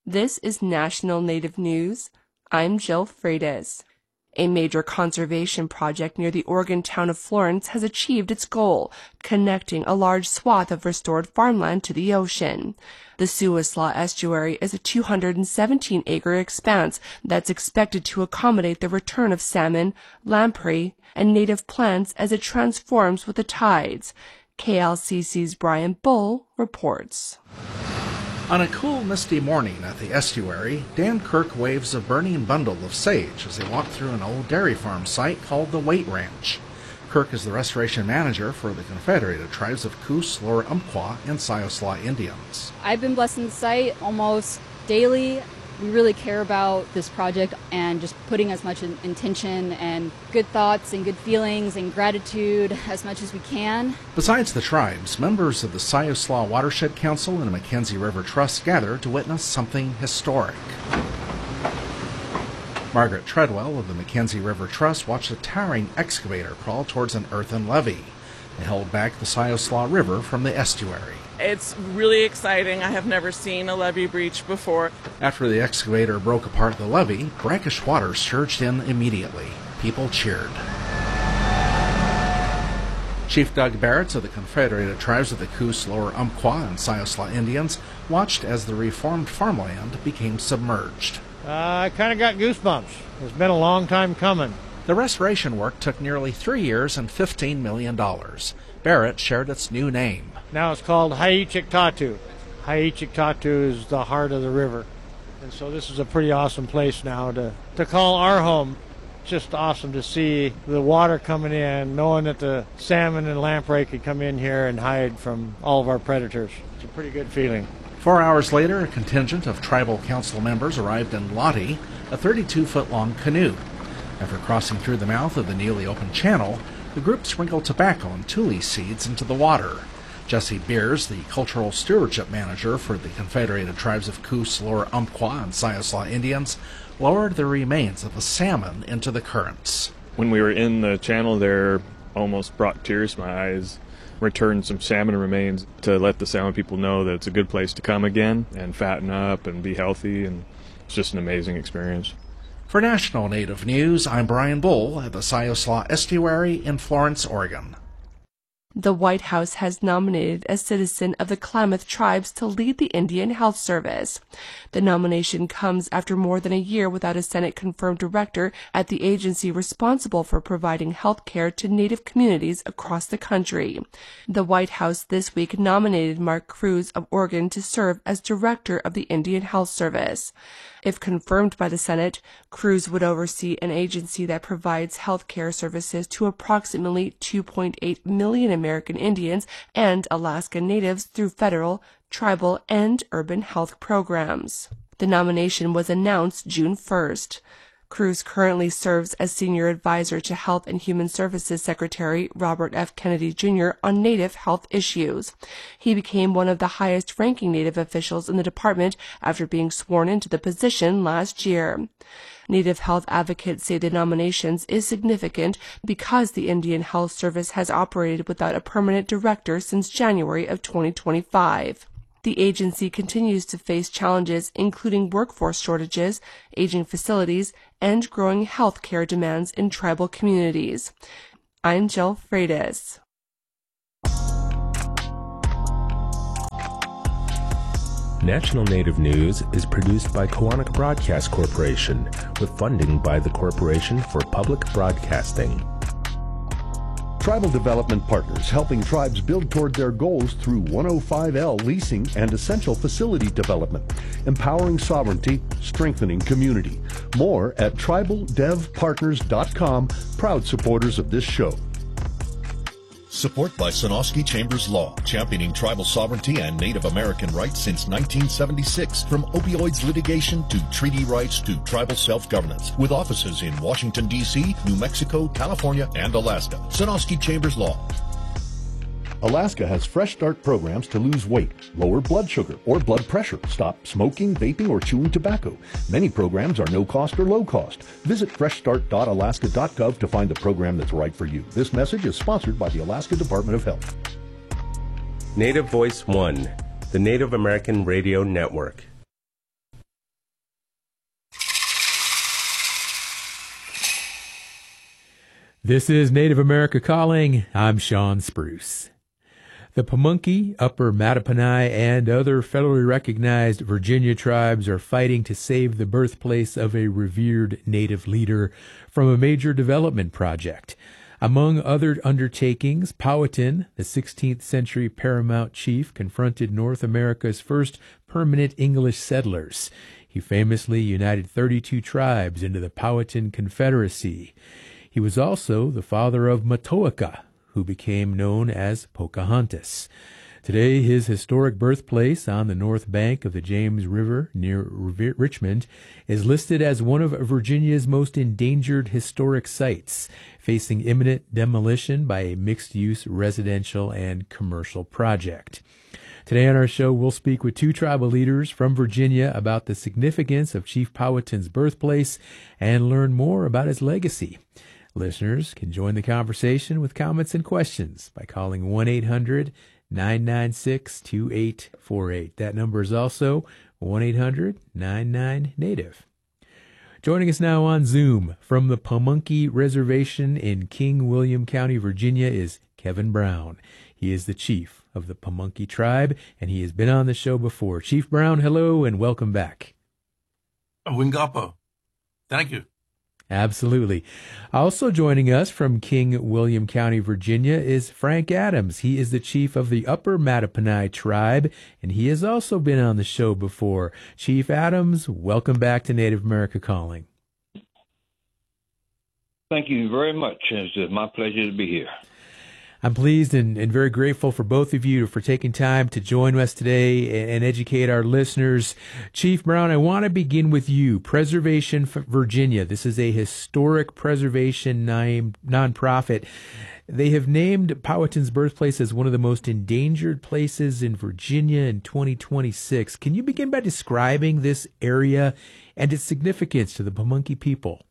This is National Native News. I'm Jill Freitas. A major conservation project near the Oregon town of Florence has achieved its goal, connecting a large swath of restored farmland to the ocean. The Siuslaw Estuary is a 217-acre expanse that's expected to accommodate the return of salmon, lamprey, and native plants as it transforms with the tides. KLCC's Brian Bull reports. On a cool, misty morning at the estuary, Dan Kirk waves a burning bundle of sage as he walked through an old dairy farm site called the Waite Ranch. Kirk is the restoration manager for the Confederated Tribes of Coos, Lower Umpqua, and Siuslaw Indians. I've been blessing the site almost daily. We really care about this project and just putting as much intention and good thoughts and good feelings and gratitude as much as we can. Besides the tribes, members of the Siuslaw Watershed Council and the Mackenzie River Trust gather to witness something historic. Margaret Treadwell of the Mackenzie River Trust watched a towering excavator crawl towards an earthen levee. It held back the Siuslaw River from the estuary. It's really exciting. I have never seen a levee breach before. After the excavator broke apart the levee, brackish water surged in immediately. People cheered. Chief Doug Barrett of the Confederated Tribes of the Coos, Lower Umpqua, and Siuslaw Indians watched as the reformed farmland became submerged. I kind of got goosebumps. It's been a long time coming. The restoration work took nearly 3 years and $15 million. Barrett shared its new name. Now it's called Haichiktatu. Haichiktatu is the heart of the river. And so this is a pretty awesome place now to call our home. It's just awesome to see the water coming in, knowing that the salmon and lamprey could come in here and hide from all of our predators. It's a pretty good feeling. 4 hours later, a contingent of tribal council members arrived in Lottie, a 32-foot-long canoe. After crossing through the mouth of the newly opened channel, the group sprinkled tobacco and tule seeds into the water. Jesse Beers, the Cultural Stewardship Manager for the Confederated Tribes of Coos, Lower Umpqua, and Siuslaw Indians, lowered the remains of a salmon into the currents. When we were in the channel there, almost brought tears to my eyes. Returned some salmon remains to let the salmon people know that it's a good place to come again and fatten up and be healthy, and it's just an amazing experience. For National Native News, I'm Brian Bull at the Siuslaw Estuary in Florence, Oregon. The White House has nominated a citizen of the Klamath tribes to lead the Indian Health Service. The nomination comes after more than a year without a Senate-confirmed director at the agency responsible for providing health care to Native communities across the country. The White House this week nominated Mark Cruz of Oregon to serve as director of the Indian Health Service. If confirmed by the Senate, Cruz would oversee an agency that provides health care services to approximately 2.8 million American Indians and Alaska Natives through federal, tribal, and urban health programs. The nomination was announced June 1st. Cruz currently serves as Senior Advisor to Health and Human Services Secretary Robert F. Kennedy Jr. on Native health issues. He became one of the highest-ranking Native officials in the department after being sworn into the position last year. Native health advocates say the nominations is significant because the Indian Health Service has operated without a permanent director since January of 2025. The agency continues to face challenges including workforce shortages, aging facilities, and growing health care demands in tribal communities. I'm Jill Freitas. National Native News is produced by Koahnic Broadcast Corporation with funding by the Corporation for Public Broadcasting. Tribal Development Partners, helping tribes build toward their goals through 105L leasing and essential facility development, empowering sovereignty, strengthening community. More at tribaldevpartners.com, proud supporters of this show. Support by Sonosky Chambers Law, championing tribal sovereignty and Native American rights since 1976. From opioids litigation to treaty rights to tribal self-governance. With offices in Washington, D.C., New Mexico, California, and Alaska. Sonosky Chambers Law. Alaska has Fresh Start programs to lose weight, lower blood sugar or blood pressure, stop smoking, vaping, or chewing tobacco. Many programs are no cost or low cost. Visit freshstart.alaska.gov to find the program that's right for you. This message is sponsored by the Alaska Department of Health. Native Voice One, the Native American Radio Network. This is Native America Calling. I'm Sean Spruce. The Pamunkey, Upper Mattaponi, and other federally recognized Virginia tribes are fighting to save the birthplace of a revered Native leader from a major development project. Among other undertakings, Powhatan, the 16th century paramount chief, confronted North America's first permanent English settlers. He famously united 32 tribes into the Powhatan Confederacy. He was also the father of Matoaka, who became known as Pocahontas. Today, his historic birthplace on the north bank of the James River near Richmond is listed as one of Virginia's most endangered historic sites, facing imminent demolition by a mixed-use residential and commercial project. Today on our show, we'll speak with two tribal leaders from Virginia about the significance of Chief Powhatan's birthplace and learn more about his legacy. Listeners can join the conversation with comments and questions by calling 1-800-996-2848. That number is also 1-800-99-NATIVE. Joining us now on Zoom from the Pamunkey Reservation in King William County, Virginia, is Kevin Brown. He is the chief of the Pamunkey tribe, and he has been on the show before. Chief Brown, hello, and welcome back. Wingapo. Thank you. Absolutely. Also joining us from King William County, Virginia, is Frank Adams. He is the chief of the Upper Mattaponi tribe, and he has also been on the show before. Chief Adams, welcome back to Native America Calling. Thank you very much. It's my pleasure to be here. I'm pleased and very grateful for both of you for taking time to join us today and educate our listeners. Chief Brown, I want to begin with you. Preservation Virginia. This is a historic preservation nonprofit. They have named Powhatan's birthplace as one of the most endangered places in Virginia in 2026. Can you begin by describing this area and its significance to the Pamunkey people?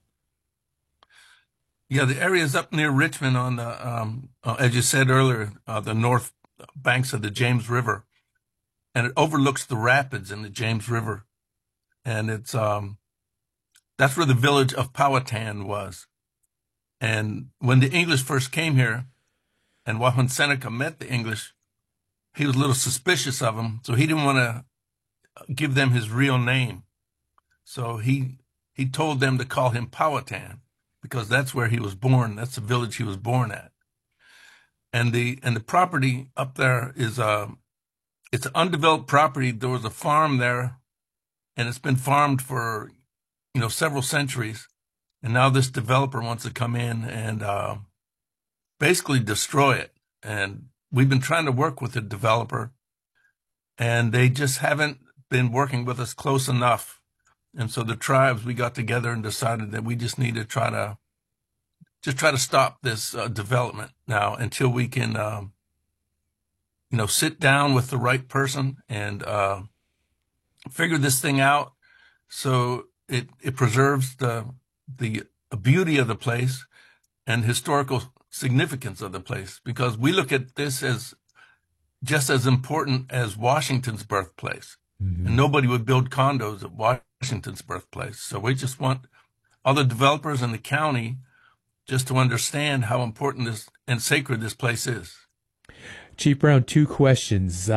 Yeah, the area is up near Richmond on the, as you said earlier, the north banks of the James River, and it overlooks the rapids in the James River, and it's that's where the village of Powhatan was. And when the English first came here, and when Seneca met the English, he was a little suspicious of them, so he didn't want to give them his real name. So he told them to call him Powhatan, because that's where he was born. That's the village he was born at. And the property up there is it's an undeveloped property. There was a farm there, and it's been farmed for several centuries. And now this developer wants to come in and basically destroy it. And we've been trying to work with the developer, and they just haven't been working with us close enough. And so the tribes, we got together and decided that we just need to try to stop this development now until we can, sit down with the right person and figure this thing out so it preserves the beauty of the place and historical significance of the place, because we look at this as just as important as Washington's birthplace. Mm-hmm. And nobody would build condos at Washington's birthplace. So we just want all the developers in the county just to understand how important this and sacred this place is. Chief Brown, two questions.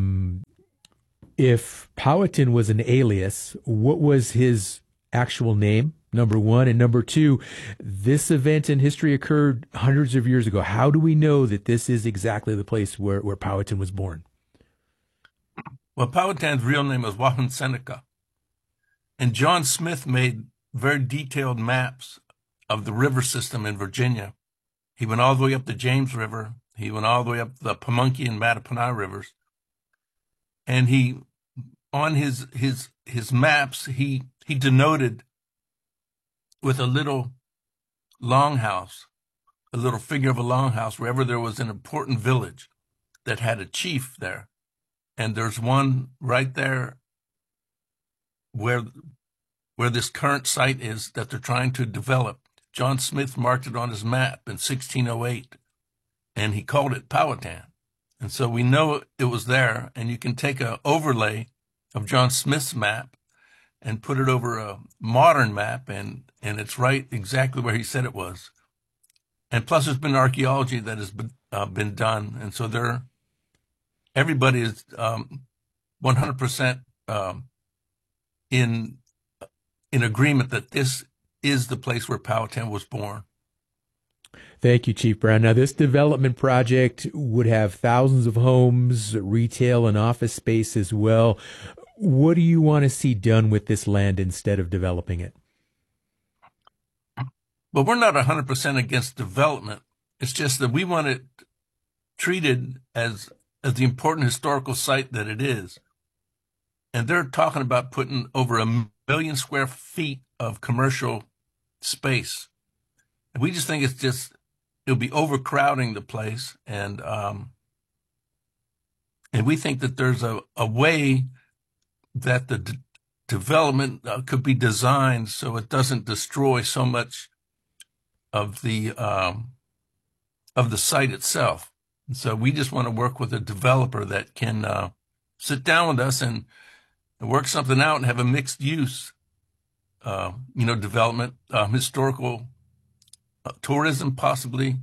If Powhatan was an alias, what was his actual name, number one? And number two, this event in history occurred hundreds of years ago. How do we know that this is exactly the place where Powhatan was born? Well, Powhatan's real name was Wahun Seneca. And John Smith made very detailed maps of the river system in Virginia. He went all the way up the James River. He went all the way up the Pamunkey and Mattaponi rivers. And he, on his maps, he denoted with a little longhouse, a little figure of a longhouse, wherever there was an important village that had a chief there. And there's one right there where this current site is that they're trying to develop. John Smith marked it on his map in 1608, and he called it Powhatan. And so we know it was there, and you can take an overlay of John Smith's map and put it over a modern map, and it's right exactly where he said it was. And plus, there's been archaeology that has been done, and so everybody is 100% in agreement that this is the place where Powhatan was born. Thank you, Chief Brown. Now, this development project would have thousands of homes, retail, and office space as well. What do you want to see done with this land instead of developing it? Well, we're not 100% against development. It's just that we want it treated as the important historical site that it is. And they're talking about putting over 1 million square feet of commercial space. And we just think it'll be overcrowding the place. And we think that there's a way that the development could be designed so it doesn't destroy so much of the site itself. And so we just want to work with a developer that can sit down with us and work something out and have a mixed use, development, historical tourism, possibly,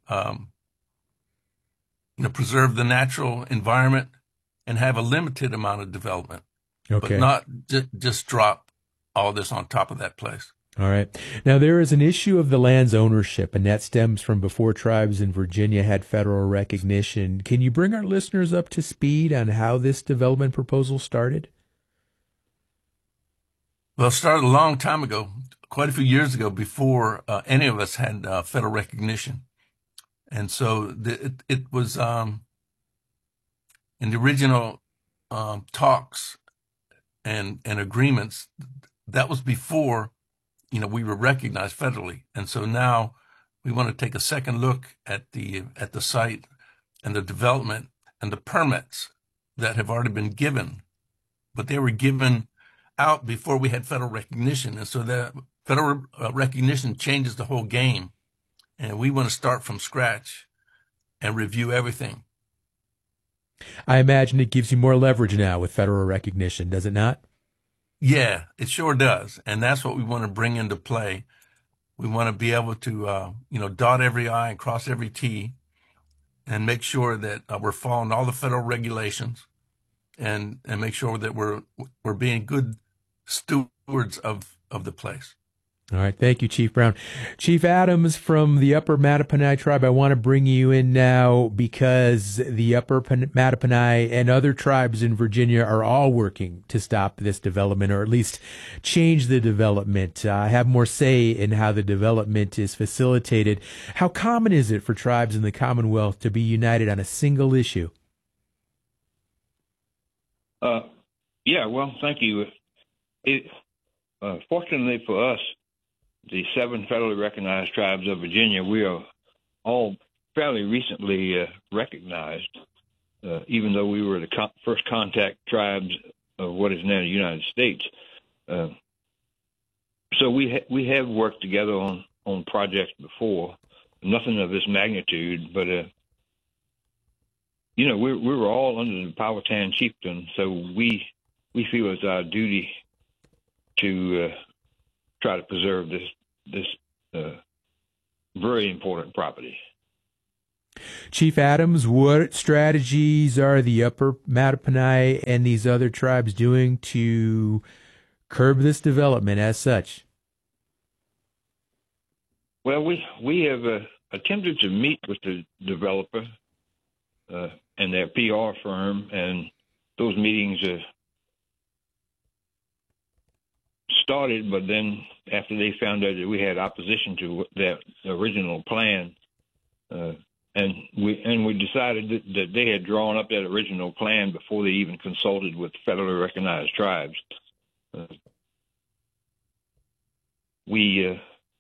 preserve the natural environment and have a limited amount of development, but not just drop all this on top of that place. All right. Now, there is an issue of the land's ownership, and that stems from before tribes in Virginia had federal recognition. Can you bring our listeners up to speed on how this development proposal started? Well, it started a long time ago, quite a few years ago, before any of us had federal recognition. And so it was in the original talks and agreements, that was before we were recognized federally. And so now we want to take a second look at the site and the development and the permits that have already been given, but they were given out before we had federal recognition. And so the federal recognition changes the whole game. And we want to start from scratch and review everything. I imagine it gives you more leverage now with federal recognition, does it not? Yeah, it sure does. And that's what we want to bring into play. We want to be able to, dot every I and cross every T and make sure that we're following all the federal regulations and make sure that we're being good stewards of the place. All right. Thank you, Chief Brown. Chief Adams from the Upper Mattaponi tribe, I want to bring you in now because the Upper Mattaponi and other tribes in Virginia are all working to stop this development, or at least change the development, have more say in how the development is facilitated. How common is it for tribes in the Commonwealth to be united on a single issue? Yeah, well, thank you. Fortunately for us, the 7 federally recognized tribes of Virginia, we are all fairly recently recognized, even though we were the first contact tribes of what is now the United States. So we have worked together on projects before, nothing of this magnitude, but we were all under the Powhatan chieftain, so we feel it's our duty to try to preserve this very important property. Chief Adams, what strategies are the Upper Mattaponi and these other tribes doing to curb this development as such? Well, we have attempted to meet with the developer and their PR firm, and those meetings started, but then after they found out that we had opposition to that original plan, and we decided that they had drawn up that original plan before they even consulted with federally recognized tribes. We're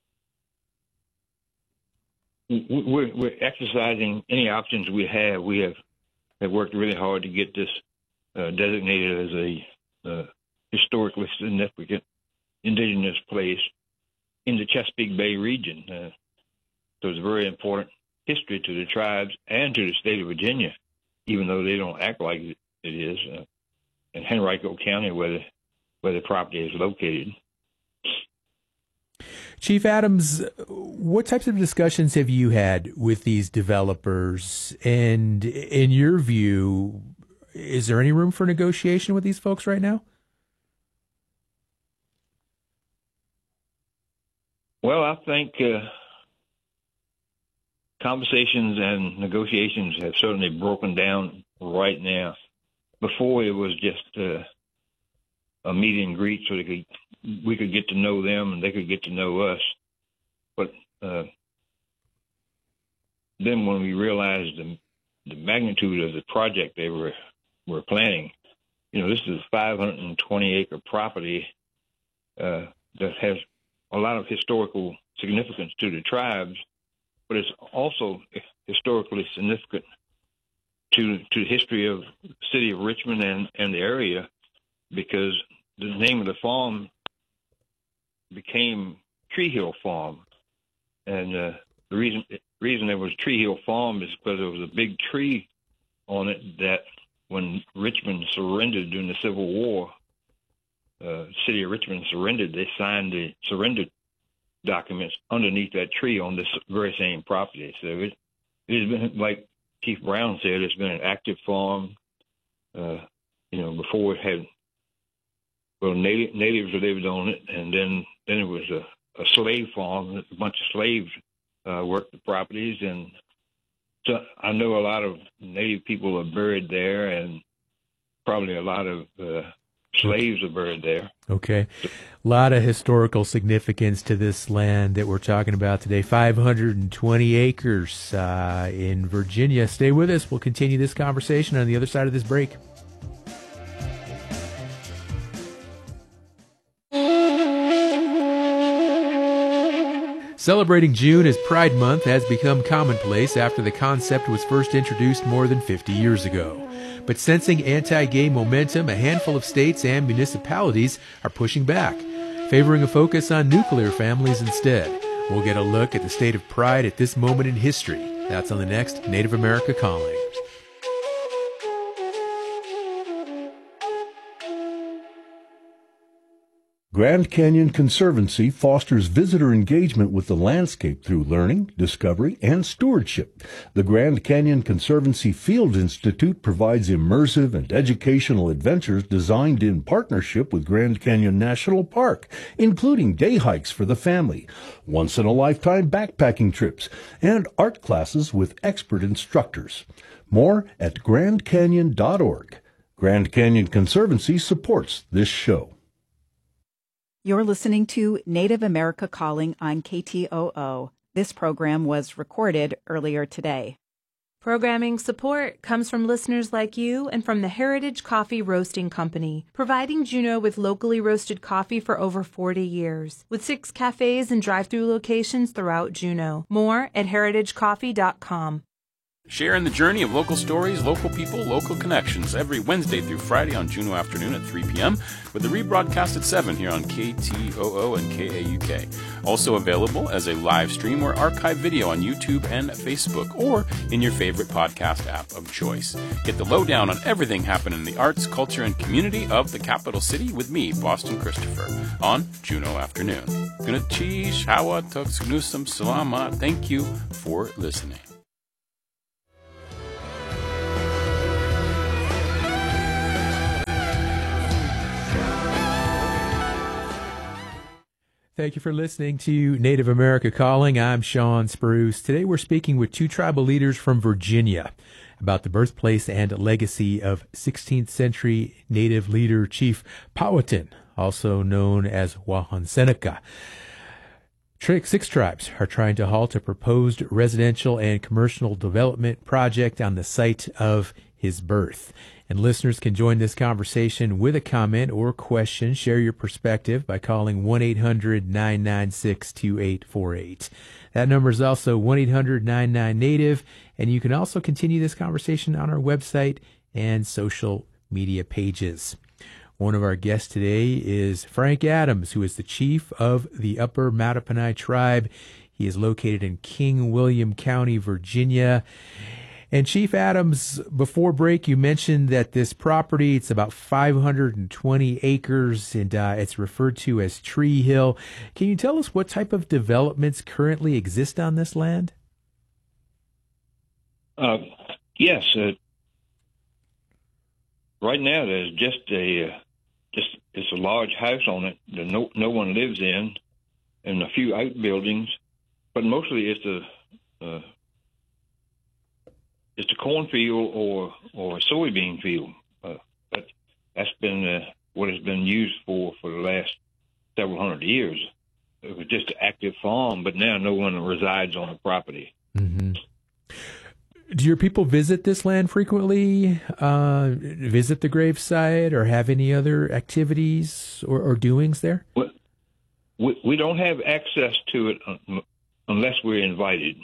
exercising any options we have. We have worked really hard to get this designated as a historically significant indigenous place in the Chesapeake Bay region. So it's a very important history to the tribes and to the state of Virginia, even though they don't act like it is, in Henrico County, where the property is located. Chief Adams, what types of discussions have you had with these developers? And in your view, is there any room for negotiation with these folks right now? Well, I think conversations and negotiations have certainly broken down right now. Before, it was just a meet and greet so we could get to know them and they could get to know us. But then when we realized the magnitude of the project they were planning, this is a 520-acre property that has a lot of historical significance to the tribes, but it's also historically significant to the history of the city of Richmond and the area, because the name of the farm became Tree Hill Farm. And the reason it was Tree Hill Farm is because there was a big tree on it that when Richmond surrendered during the Civil War, city of Richmond surrendered, they signed the surrender documents underneath that tree on this very same property. So it has been, like Chief Brown said, it's been an active farm. Before it had, natives lived on it, and then it was a slave farm. A bunch of slaves worked the properties, and so I know a lot of native people are buried there, and probably a lot of slaves are buried there. Okay. A lot of historical significance to this land that we're talking about today. 520 acres in Virginia. Stay with us. We'll continue this conversation on the other side of this break. Celebrating June as Pride Month has become commonplace after the concept was first introduced more than 50 years ago. But sensing anti-gay momentum, a handful of states and municipalities are pushing back, favoring a focus on nuclear families instead. We'll get a look at the state of pride at this moment in history. That's on the next Native America Calling. Grand Canyon Conservancy fosters visitor engagement with the landscape through learning, discovery, and stewardship. The Grand Canyon Conservancy Field Institute provides immersive and educational adventures designed in partnership with Grand Canyon National Park, including day hikes for the family, once-in-a-lifetime backpacking trips, and art classes with expert instructors. More at grandcanyon.org. Grand Canyon Conservancy supports this show. You're listening to Native America Calling on KTOO. This program was recorded earlier today. Programming support comes from listeners like you and from the Heritage Coffee Roasting Company, providing Juneau with locally roasted coffee for over 40 years, with 6 cafes and drive-through locations throughout Juneau. More at heritagecoffee.com. Share in the journey of local stories, local people, local connections every Wednesday through Friday on Juneau Afternoon at 3 p.m. with the rebroadcast at 7 here on KTOO and KAUK. Also available as a live stream or archive video on YouTube and Facebook or in your favorite podcast app of choice. Get the lowdown on everything happening in the arts, culture, and community of the capital city with me, Boston Christopher, on Juneau Afternoon. Gunachish Hawa Tuksnusam Salama. Thank you for listening. Thank you for listening to Native America Calling. I'm Sean Spruce. Today we're speaking with 2 tribal leaders from Virginia about the birthplace and legacy of 16th century Native leader Chief Powhatan, also known as Wahon Seneca. 6 tribes are trying to halt a proposed residential and commercial development project on the site of his birth. And listeners can join this conversation with a comment or question. Share your perspective by calling 1-800-996-2848. That number is also 1-800-99-NATIVE. And you can also continue this conversation on our website and social media pages. One of our guests today is Frank Adams, who is the chief of the Upper Mattaponi tribe. He is located in King William County, Virginia. And Chief Adams, before break, you mentioned that this property, it's about 520 acres, and it's referred to as Tree Hill. Can you tell us what type of developments currently exist on this land? Yes. Right now, there's just it's a large house on it that no one lives in, and a few outbuildings, but mostly it's a cornfield or a soybean field. That's been what it's been used for the last several hundred years. It was just an active farm, but now no one resides on the property. Mm-hmm. Do your people visit this land frequently, visit the gravesite, or have any other activities or doings there? Well, we don't have access to it unless we're invited.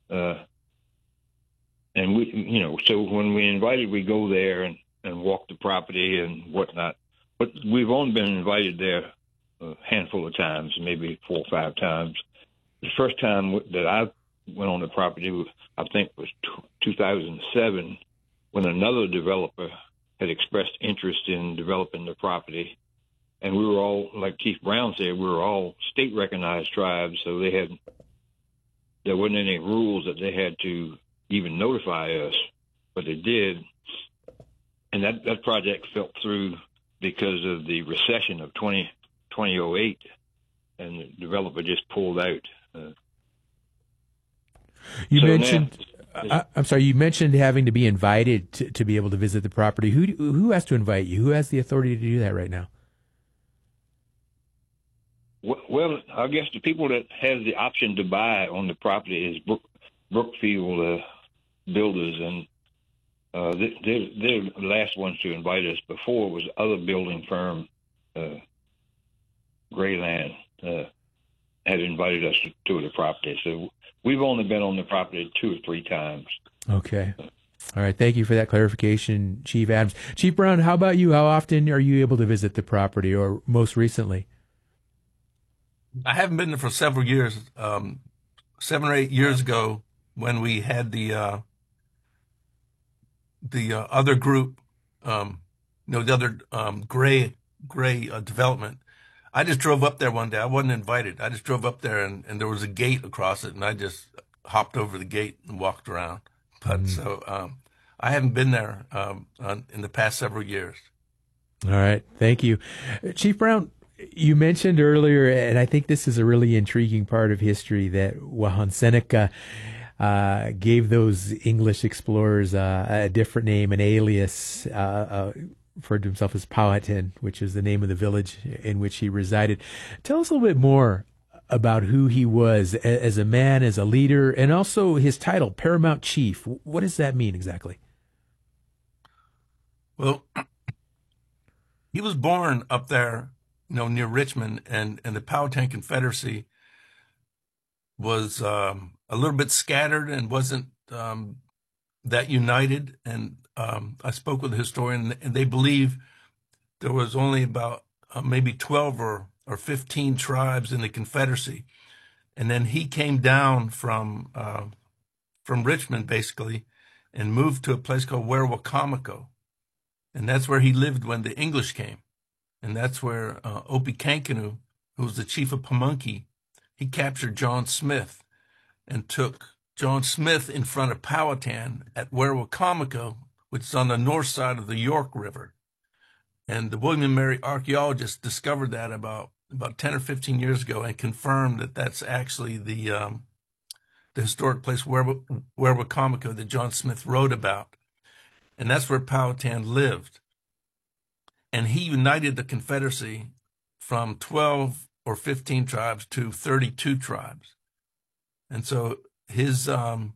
And so when we're invited, we go there and walk the property and whatnot. But we've only been invited there a handful of times, maybe 4 or 5 times. The first time that I went on the property, I think was 2007, when another developer had expressed interest in developing the property. And we were all, like Chief Brown said, we were all state-recognized tribes, so there wasn't any rules that they had to even notify us, but they did. And that project fell through because of the recession of 2008, and the developer just pulled out. You mentioned, I'm sorry, you mentioned having to be invited to be able to visit the property. Who has to invite you? Who has the authority to do that right now? Well, I guess the people that has the option to buy on the property is Brookfield Builders, and they're the last ones to invite us. Before it was other building firm, Grayland, had invited us to the property. So we've only been on the property 2 or 3 times. Okay. All right. Thank you for that clarification, Chief Adams. Chief Brown, how about you? How often are you able to visit the property, or most recently? I haven't been there for several years. 7 or 8 years ago, when we had the other group, the other gray development, I just drove up there one day. I wasn't invited. I just drove up there, and there was a gate across it, and I just hopped over the gate and walked around. But so I haven't been there in the past several years. All right. Thank you. Chief Brown, you mentioned earlier, and I think this is a really intriguing part of history, that Johann Seneca gave those English explorers a different name, an alias, referred to himself as Powhatan, which is the name of the village in which he resided. Tell us a little bit more about who he was as a man, as a leader, and also his title, Paramount Chief. What does that mean exactly? Well, he was born up there, near Richmond, and the Powhatan Confederacy was a little bit scattered and wasn't that united. And I spoke with a historian, and they believe there was only about maybe 12 or 15 tribes in the Confederacy. And then he came down from Richmond, basically, and moved to a place called Werowocomoco. And that's where he lived when the English came. And that's where Opechancanough, who was the chief of Pamunkey, he captured John Smith and took John Smith in front of Powhatan at Werowocomoco, which is on the north side of the York River. And the William and Mary archaeologists discovered that about 10 or 15 years ago and confirmed that that's actually the historic place Werowocomoco that John Smith wrote about. And that's where Powhatan lived. And he united the Confederacy from 12 or 15 tribes to 32 tribes. And so his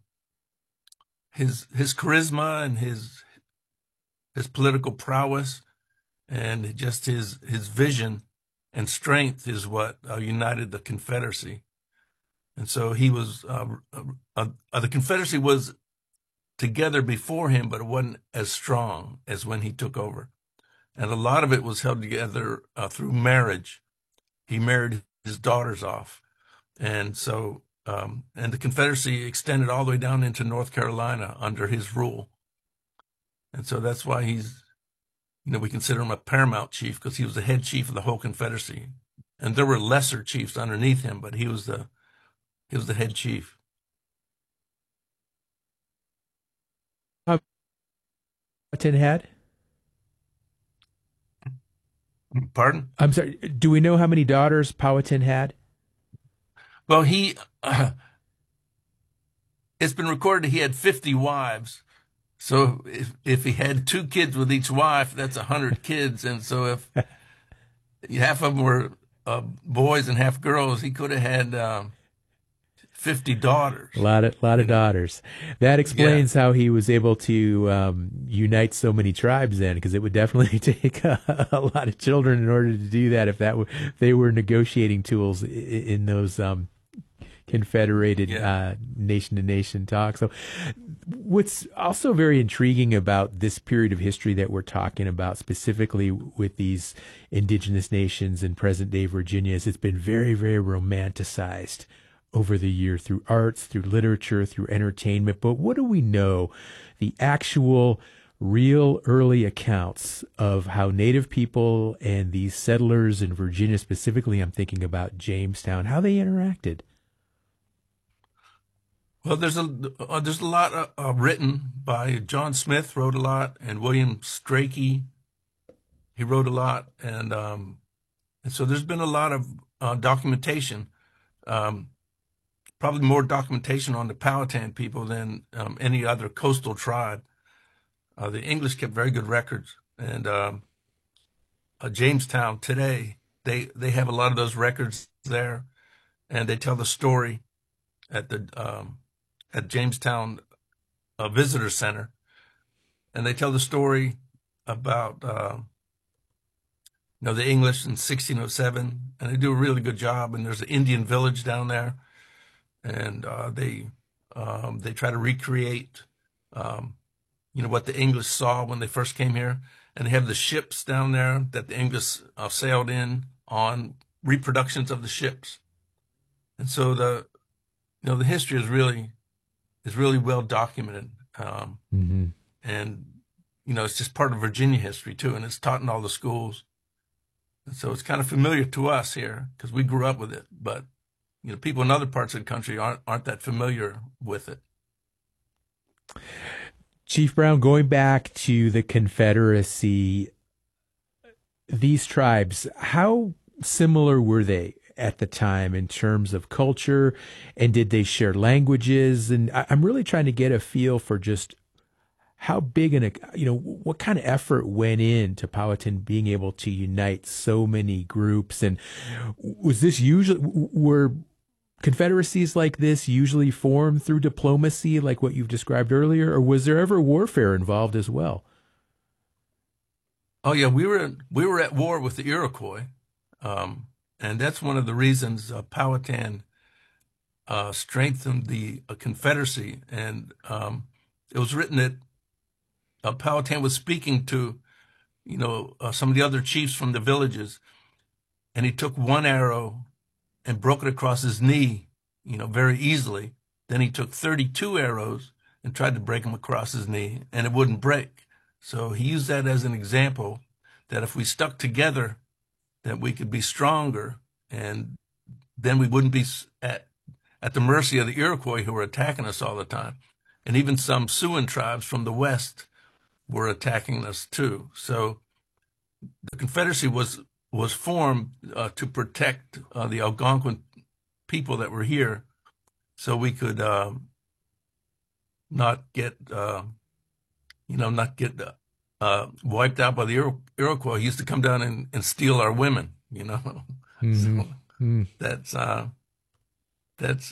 charisma and his political prowess and just his vision and strength is what united the Confederacy. And so he was the Confederacy was together before him, but it wasn't as strong as when he took over. And a lot of it was held together through marriage. He married his daughters off. And so And the Confederacy extended all the way down into North Carolina under his rule. And so that's why he's, we consider him a paramount chief, because he was the head chief of the whole Confederacy. And there were lesser chiefs underneath him, but he was the head chief. Powhatan had? Pardon? I'm sorry. Do we know how many daughters Powhatan had? Well, it's been recorded he had 50 wives. So if he had 2 kids with each wife, that's 100 kids. And so if half of them were boys and half girls, he could have had 50 daughters. A lot of daughters. That explains how he was able to unite so many tribes then, because it would definitely take a lot of children in order to do that if they were negotiating tools in those confederated nation-to-nation talks. So what's also very intriguing about this period of history that we're talking about, specifically with these indigenous nations in present-day Virginia, is it's been very, very romanticized over the year through arts, through literature, through entertainment. But what do we know? The actual real early accounts of how Native people and these settlers in Virginia, specifically I'm thinking about Jamestown, how they interacted. Well, there's a lot written by John Smith, wrote a lot, and William Strachey, he wrote a lot, and so there's been a lot of documentation, probably more documentation on the Powhatan people than any other coastal tribe. The English kept very good records, and Jamestown today, they have a lot of those records there, and they tell the story at the at Jamestown Visitor Center, and they tell the story about the English in 1607, and they do a really good job. And there's an Indian village down there, and they try to recreate what the English saw when they first came here, and they have the ships down there that the English sailed in on, reproductions of the ships, and so the history is really well documented, and it's just part of Virginia history too, and it's taught in all the schools, and so it's kind of familiar to us here because we grew up with it. But people in other parts of the country aren't that familiar with it. Chief Brown, going back to the Confederacy, these tribes, how similar were they at the time in terms of culture, and did they share languages? And I'm really trying to get a feel for just how big what kind of effort went into Powhatan being able to unite so many groups. And were confederacies like this usually formed through diplomacy, like what you've described earlier, or was there ever warfare involved as well? Oh yeah, we were at war with the Iroquois. And that's one of the reasons Powhatan strengthened the Confederacy. And it was written that Powhatan was speaking to, some of the other chiefs from the villages, and he took one arrow and broke it across his knee, very easily. Then he took 32 arrows and tried to break them across his knee, and it wouldn't break. So he used that as an example that if we stuck together, that we could be stronger, and then we wouldn't be at the mercy of the Iroquois who were attacking us all the time. And even some Siouan tribes from the west were attacking us too. So the Confederacy was formed to protect the Algonquin people that were here, so we could not get wiped out by the Iroquois. He used to come down and steal our women, Mm-hmm. So that's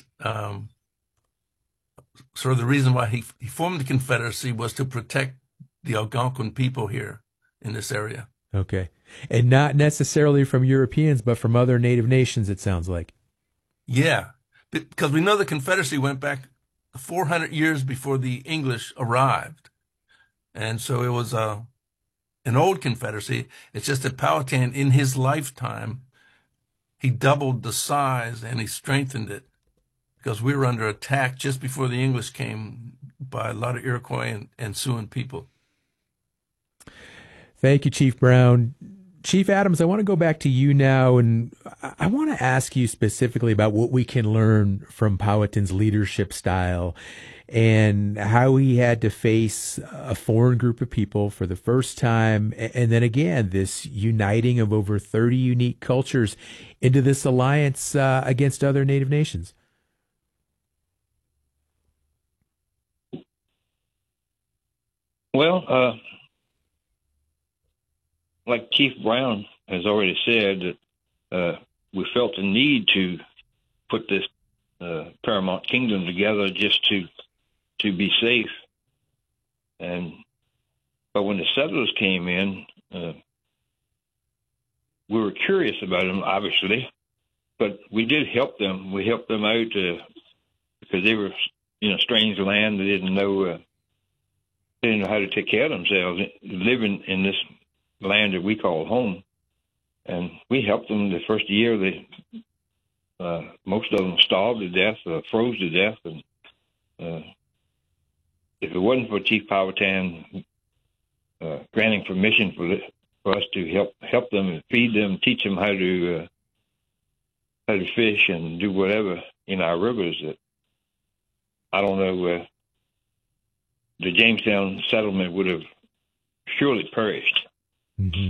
sort of the reason why he formed the Confederacy, was to protect the Algonquin people here in this area. Okay. And not necessarily from Europeans, but from other native nations, it sounds like. Yeah, because we know the Confederacy went back 400 years before the English arrived. And so it was an old Confederacy. It's just that Powhatan, in his lifetime, he doubled the size and he strengthened it, because we were under attack just before the English came by a lot of Iroquois and Siouan people. Thank you, Chief Brown. Chief Adams, I want to go back to you now, and I want to ask you specifically about what we can learn from Powhatan's leadership style and how he had to face a foreign group of people for the first time, and then again, this uniting of over 30 unique cultures into this alliance against other Native nations. Well, like Chief Brown has already said, that we felt the need to put this Paramount Kingdom together just to be safe. But when the settlers came in, we were curious about them, obviously, but we did help them. We helped them out because they were in a strange land. They didn't know how to take care of themselves, living in this land that we call home. And we helped them the first year. Most of them starved to death, froze to death. And if it wasn't for Chief Powhatan granting permission for us to help them and feed them, teach them how to fish and do whatever in our rivers, that I don't know, the Jamestown settlement would have surely perished. Mm-hmm.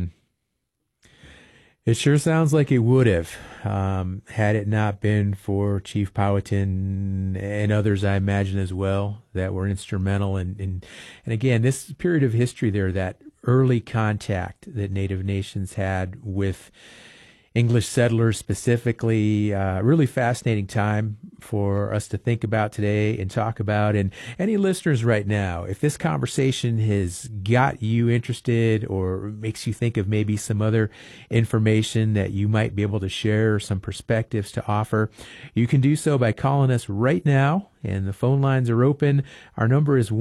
It sure sounds like it would have, had it not been for Chief Powhatan and others, I imagine, as well, that were instrumental. And again, this period of history there, that early contact that Native nations had with English settlers specifically, really fascinating time for us to think about today and talk about. And any listeners right now, if this conversation has got you interested or makes you think of maybe some other information that you might be able to share or some perspectives to offer, you can do so by calling us right now. And the phone lines are open. Our number is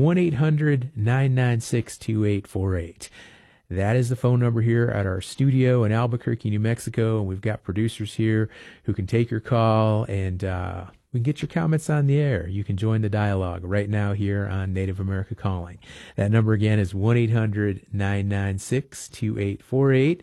1-800-996-2848. That is the phone number here at our studio in Albuquerque, New Mexico. And we've got producers here who can take your call, and we can get your comments on the air. You can join the dialogue right now here on Native America Calling. That number again is 1-800-996-2848,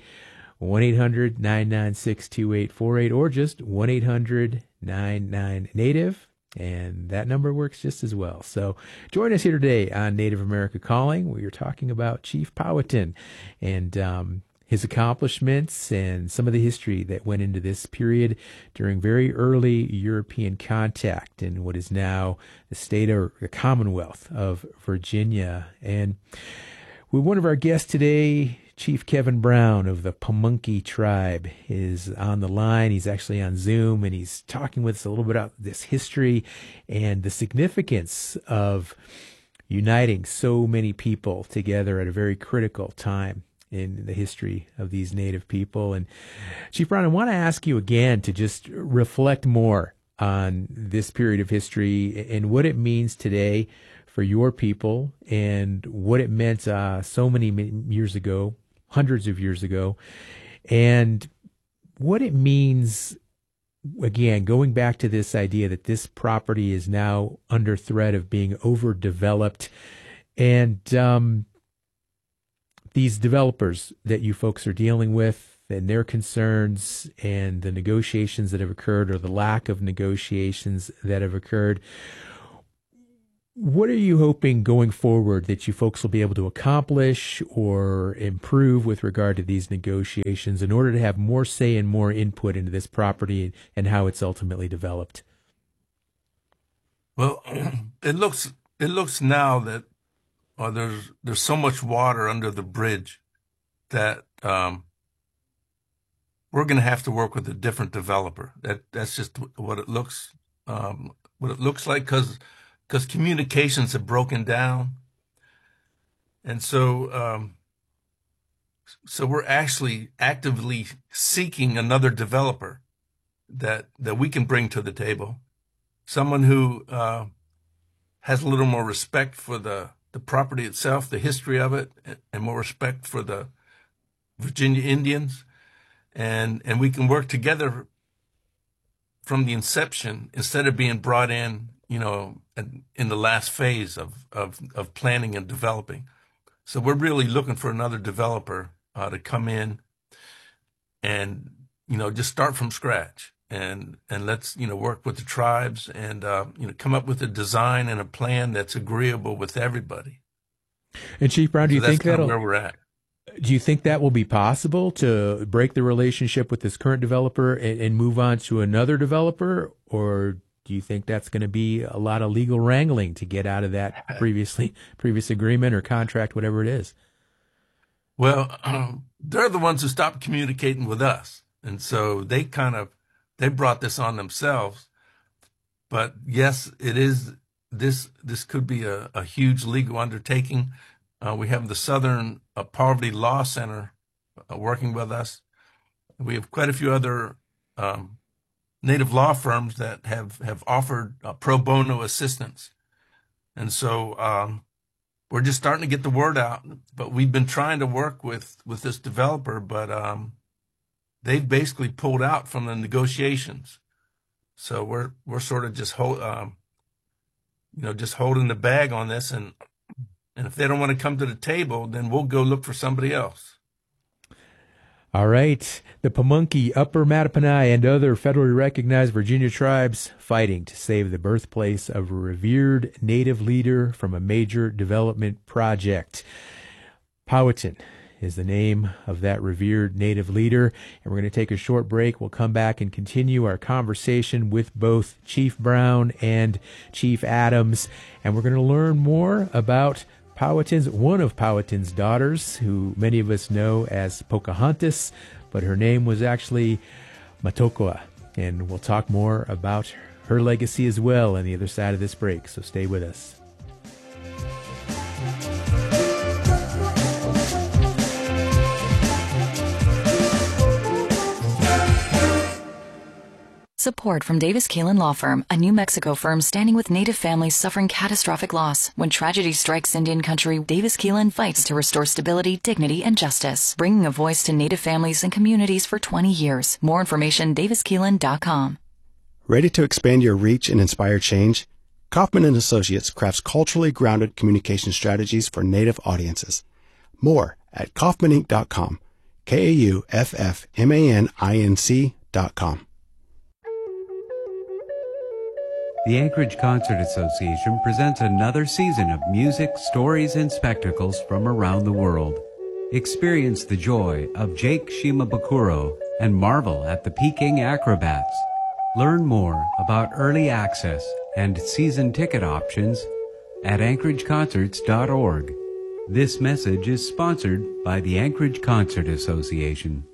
1-800-996-2848, or just 1-800-99-NATIVE. And that number works just as well. So join us here today on Native America Calling. We are talking about Chief Powhatan and his accomplishments and some of the history that went into this period during very early European contact in what is now the state or the Commonwealth of Virginia. And with one of our guests today, Chief Kevin Brown of the Pamunkey tribe is on the line. He's actually on Zoom, and he's talking with us a little bit about this history and the significance of uniting so many people together at a very critical time in the history of these Native people. And Chief Brown, I want to ask you again to just reflect more on this period of history and what it means today for your people and what it meant so many years ago, hundreds of years ago, and what it means, again, going back to this idea that this property is now under threat of being overdeveloped, and these developers that you folks are dealing with and their concerns and the negotiations that have occurred or the lack of negotiations that have occurred. What are you hoping going forward that you folks will be able to accomplish or improve with regard to these negotiations in order to have more say and more input into this property and how it's ultimately developed? Well, it looks now that there's so much water under the bridge that we're going to have to work with a different developer. That's just what it looks like, because communications have broken down. And so we're actually actively seeking another developer that we can bring to the table, someone who has a little more respect for the property itself, the history of it, and more respect for the Virginia Indians. And we can work together from the inception, instead of being brought in, in the last phase of planning and developing. So we're really looking for another developer to come in and, just start from scratch and let's, work with the tribes and, come up with a design and a plan that's agreeable with everybody. And Chief Brown, do you think that's where we're at? Do you think that will be possible to break the relationship with this current developer and move on to another developer? Or do you think that's going to be a lot of legal wrangling to get out of that previous agreement or contract, whatever it is? Well, they're the ones who stopped communicating with us. And so they brought this on themselves. But yes, it is, this could be a huge legal undertaking. We have the Southern Poverty Law Center working with us. We have quite a few other Native law firms that have offered pro bono assistance. And so we're just starting to get the word out. But we've been trying to work with this developer, but they've basically pulled out from the negotiations. So we're sort of just just holding the bag on this, and if they don't want to come to the table, then we'll go look for somebody else. All right. The Pamunkey, Upper Mattaponi, and other federally recognized Virginia tribes fighting to save the birthplace of a revered Native leader from a major development project. Powhatan is the name of that revered Native leader. And we're going to take a short break. We'll come back and continue our conversation with both Chief Brown and Chief Adams. And we're going to learn more about one of Powhatan's daughters, who many of us know as Pocahontas, but her name was actually Matokoa. And we'll talk more about her legacy as well on the other side of this break. So stay with us. Support from Davis Keelan Law Firm, a New Mexico firm standing with Native families suffering catastrophic loss. When tragedy strikes Indian country, Davis Keelan fights to restore stability, dignity, and justice, bringing a voice to Native families and communities for 20 years. More information, daviskeelan.com. Ready to expand your reach and inspire change? Kaufman & Associates crafts culturally grounded communication strategies for Native audiences. More at kaufmaninc.com, KAUFFMANINC.com. The Anchorage Concert Association presents another season of music, stories, and spectacles from around the world. Experience the joy of Jake Shimabukuro and marvel at the Peking Acrobats. Learn more about early access and season ticket options at anchorageconcerts.org. This message is sponsored by the Anchorage Concert Association.